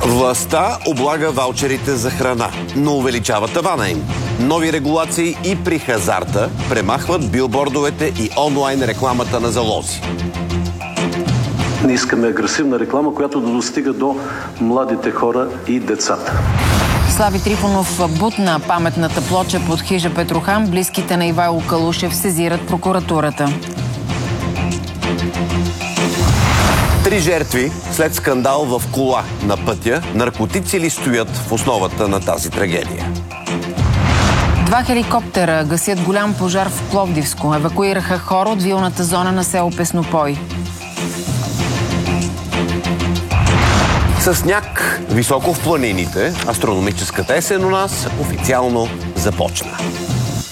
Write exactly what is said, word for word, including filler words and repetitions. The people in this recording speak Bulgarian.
Властта облага ваучерите за храна, но увеличава тавана им. Нови регулации и при хазарта премахват билбордовете и онлайн рекламата на залози. Не искаме агресивна реклама, която да достига до младите хора и децата. Слави Трифонов бутна паметната плоча под хижа Петрохан. Близките на Ивайло Калушев сезират прокуратурата. Три жертви след скандал в кола на пътя. Наркотици ли стоят в основата на тази трагедия? Два хеликоптера гасят голям пожар в Пловдивско. Евакуираха хора от вилната зона на село Песнопой. С сняг високо в планините, астрономическата есен у нас официално започна.